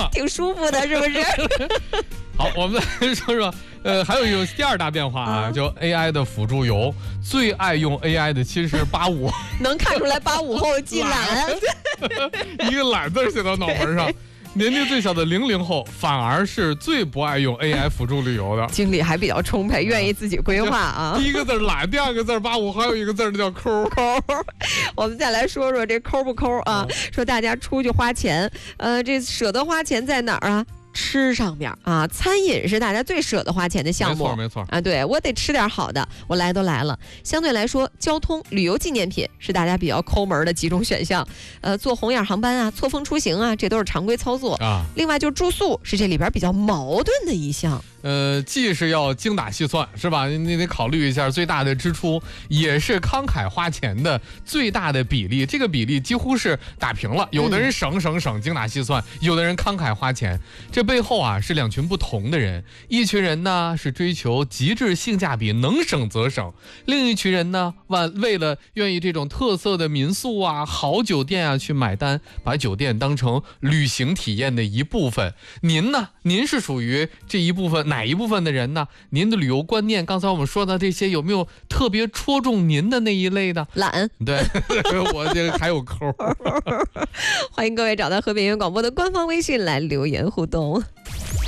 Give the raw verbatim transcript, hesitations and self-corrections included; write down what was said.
了， 挺舒服的，是不是？ 好，我们来说说，呃，还有一种第二大变化啊，就 A I 的辅助游，最爱用 A I 的其实是八五， 能看出来八五后既懒， 一个懒字写到脑门上。年龄最小的零零后反而是最不爱用 A I 辅助旅游的， 精力还比较充沛，愿意自己规划啊。 第一个字懒，第二个字八五，还有一个字叫抠抠。我们再来说说这抠不抠啊？嗯、说大家出去花钱，呃，这舍得花钱在哪儿啊？吃上面啊，餐饮是大家最舍得花钱的项目， 没错没错啊，对我得吃点好的，我来都来了。相对来说，交通、旅游纪念品是大家比较抠门的几种选项，呃，坐红眼航班啊，错峰出行啊，这都是常规操作啊。另外就住宿是这里边比较矛盾的一项。 呃，既是要精打细算，是吧？你得考虑一下最大的支出，也是慷慨花钱的最大的比例。这个比例几乎是打平了，有的人省省省，精打细算；有的人慷慨花钱。这背后啊是两群不同的人，一群人呢是追求极致性价比，能省则省；另一群人呢，为为了愿意这种特色的民宿啊、好酒店啊去买单，把酒店当成旅行体验的一部分。您呢？您是属于这一部分哪一部分的人呢？您的旅游观念，刚才我们说的这些，有没有特别戳中您的那一类的？ 懒， 对，我这个还有抠。 欢迎各位找到和平原广播的官方微信来留言互动。